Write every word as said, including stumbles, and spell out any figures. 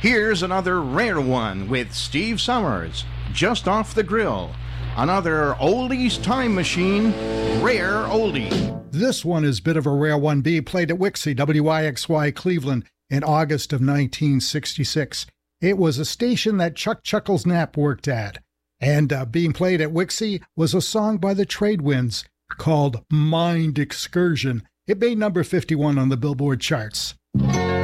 Here's another rare one with Steve Summers, Just Off the Grill. Another oldies time machine, rare oldie. This one is a bit of a rare one B, played at Wixie, W I X Y Cleveland, in August of nineteen sixty-six. It was a station that Chuck Chuckles Knapp worked at. And uh, being played at Wixie was a song by the Tradewinds called Mind Excursion. It made number fifty-one on the Billboard charts.